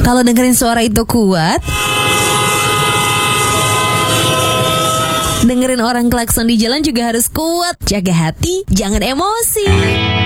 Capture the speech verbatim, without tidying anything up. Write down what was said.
Kalau dengerin suara itu kuat, dengerin orang klakson di jalan juga harus kuat. Jaga hati, jangan emosi.